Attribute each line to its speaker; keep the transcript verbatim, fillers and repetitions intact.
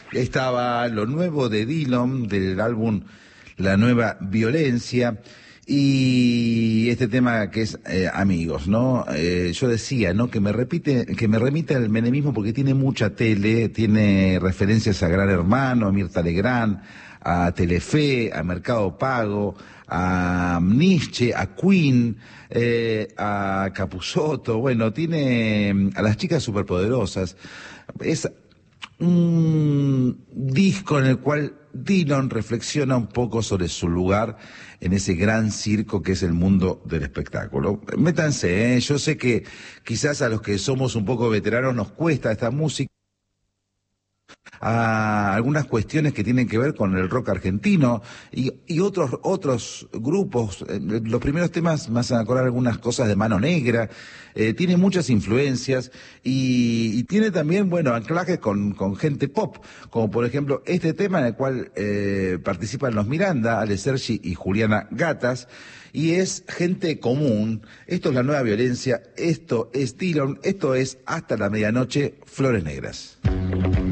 Speaker 1: Estaba lo nuevo de Dillom, del álbum La Nueva Violencia, y este tema que es eh, Amigos, ¿no? Eh, yo decía, ¿no? Que me repite, que me remite al menemismo porque tiene mucha tele, tiene referencias a Gran Hermano, a Mirta Legrand, a Telefe, a Mercado Pago, a Nietzsche, a Queen, eh, a Capusotto, bueno, tiene mm, a las chicas superpoderosas. Es un disco en el cual Dillom reflexiona un poco sobre su lugar en ese gran circo que es el mundo del espectáculo. Métanse, ¿eh? Yo sé que quizás a los que somos un poco veteranos nos cuesta esta música, a algunas cuestiones que tienen que ver con el rock argentino y, y otros otros grupos. Eh, Los primeros temas me hacen acordar algunas cosas de Mano Negra, eh, tiene muchas influencias y, y tiene también, bueno, anclajes con, con gente pop, como por ejemplo este tema en el cual eh, participan los Miranda, Ale Sergi y Juliana Gatas, y es gente común. Esto es La Nueva Violencia, esto es Dillom, esto es Hasta la Medianoche, Flores Negras.